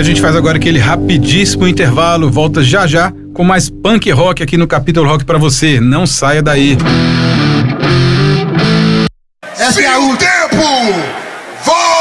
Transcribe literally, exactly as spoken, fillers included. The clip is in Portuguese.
a gente faz agora aquele rapidíssimo intervalo, volta já já com mais punk rock aqui no Capítulo Rock pra você. Não saia daí. Essa é a última. Tempo! Volta!